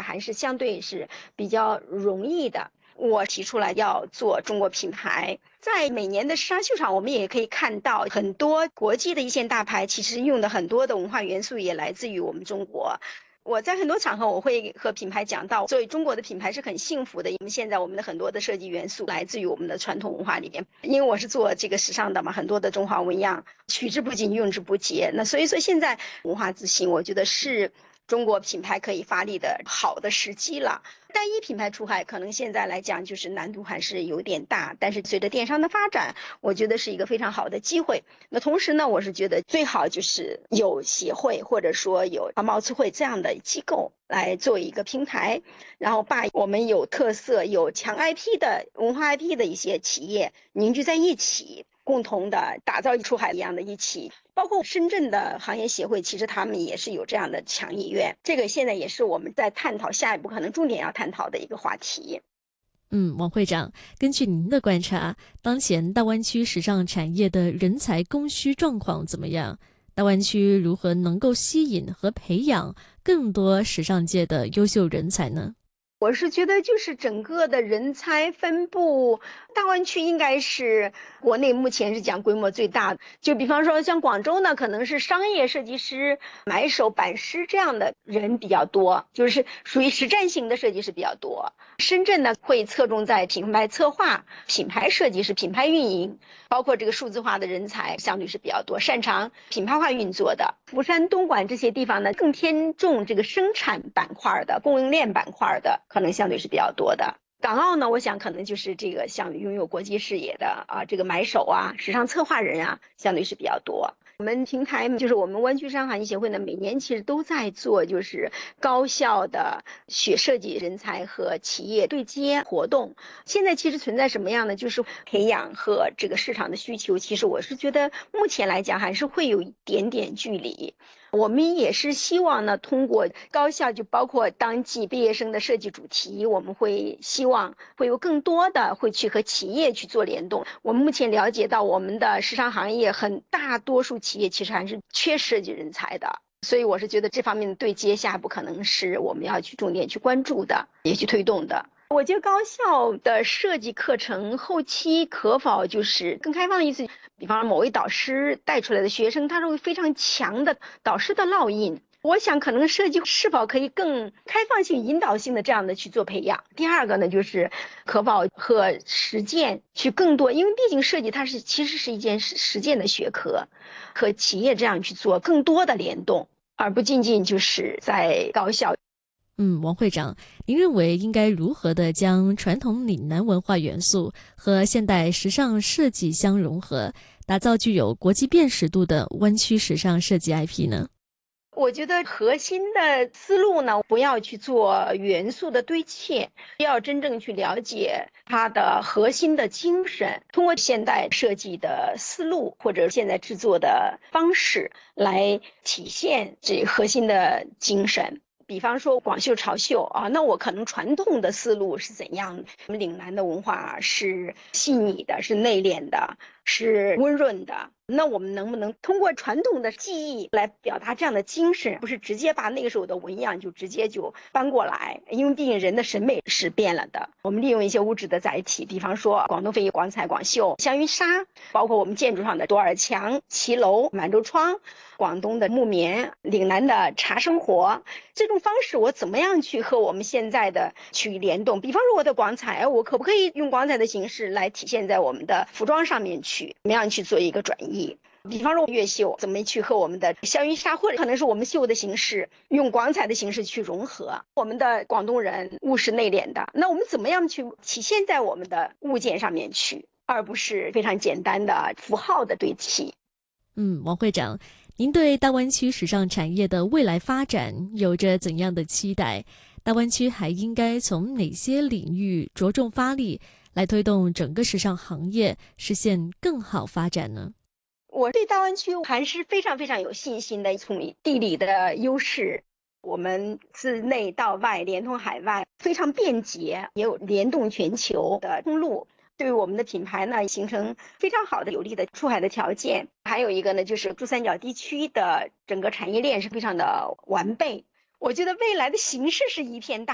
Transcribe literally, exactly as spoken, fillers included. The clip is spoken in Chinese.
还是相对是比较容易的。我提出来要做中国品牌，在每年的时尚秀场，我们也可以看到很多国际的一线大牌，其实用的很多的文化元素也来自于我们中国。我在很多场合我会和品牌讲到，作为中国的品牌是很幸福的，因为现在我们的很多的设计元素来自于我们的传统文化里面。因为我是做这个时尚的嘛，很多的中华纹样，取之不尽，用之不竭。那所以说现在文化自信，我觉得是中国品牌可以发力的好的时机了。单一品牌出海可能现在来讲就是难度还是有点大，但是随着电商的发展，我觉得是一个非常好的机会。那同时呢，我是觉得最好就是有协会或者说有贸促会这样的机构来做一个平台，然后把我们有特色有强 I P 的文化 I P 的一些企业凝聚在一起，共同的打造出海一样的一起。包括深圳的行业协会，其实他们也是有这样的强意愿，这个现在也是我们在探讨下一步可能重点要探讨的一个话题。 嗯，王会长，根据您的观察，当前大湾区时尚产业的人才供需状况怎么样？大湾区如何能够吸引和培养更多时尚界的优秀人才呢？ 我是觉得就是整个的人才分布，大湾区应该是国内目前是讲规模最大的。就比方说像广州呢，可能是商业设计师、买手、版师这样的人比较多，就是属于实战型的设计师比较多。深圳呢会侧重在品牌策划、品牌设计师、品牌运营，包括这个数字化的人才相对是比较多，擅长品牌化运作的。福山、东莞这些地方呢，更偏重这个生产板块的、供应链板块的。可能相对是比较多的。港澳呢，我想可能就是这个像拥有国际视野的啊，这个买手啊、时尚策划人啊，相对是比较多。我们平台就是我们湾区时尚行业协会呢，每年其实都在做就是高校的学设计人才和企业对接活动。现在其实存在什么样的，就是培养和这个市场的需求，其实我是觉得目前来讲还是会有一点点距离。我们也是希望呢，通过高校就包括当季毕业生的设计主题，我们会希望会有更多的会去和企业去做联动。我们目前了解到，我们的时尚行业很大多数企业其实还是缺设计人才的，所以我是觉得这方面的对接下一步可能是我们要去重点去关注的，也去推动的。我觉得高校的设计课程后期可否就是更开放的意思，比方某位导师带出来的学生，他是非常强的导师的烙印。我想可能设计是否可以更开放性、引导性的这样的去做培养。第二个呢，就是可否和实践去更多，因为毕竟设计它是其实是一件实实践的学科，和企业这样去做更多的联动，而不仅仅就是在高校。 嗯，王会长，您认为应该如何的将传统岭南文化元素和现代时尚设计相融合，打造具有国际辨识度的湾区时尚设计 I P 呢？ 我觉得核心的思路呢，不要去做元素的堆砌，要真正去了解它的核心的精神，通过现代设计的思路或者现在制作的方式来体现这核心的精神。比方说广绣潮绣啊，那我可能传统的思路是怎样？我们岭南的文化是细腻的，是内敛的，是温润的。那我们能不能通过传统的技艺来表达这样的精神，不是直接把那个时候的纹样就直接就搬过来？因为毕竟人的审美是变了的。我们利用一些物质的载体，比方说广东非遗广彩、广绣、香云纱，包括我们建筑上的多尔墙、骑楼、满洲窗，广东的木棉、岭南的茶生活，这种方式我怎么样去和我们现在的去联动？比方说我的广彩，我可不可以用广彩的形式来体现在我们的服装上面去？怎么样去做一个转移？比方说越绣怎么去和我们的香云纱，或者可能是我们绣的形式用广彩的形式去融合。我们的广东人务实内敛的，那我们怎么样去体现在我们的物件上面去，而不是非常简单的符号的堆砌。 嗯，王会长，您对大湾区时尚产业的未来发展有着怎样的期待？大湾区还应该从哪些领域着重发力，来推动整个时尚行业实现更好发展呢？ 我对大湾区还是非常非常有信心的，从地理的优势，我们自内到外连通海外，非常便捷，也有联动全球的通路。对于我们的品牌呢，形成非常好的有利的出海的条件。还有一个呢，就是珠三角地区的整个产业链是非常的完备。我觉得未来的形势是一片大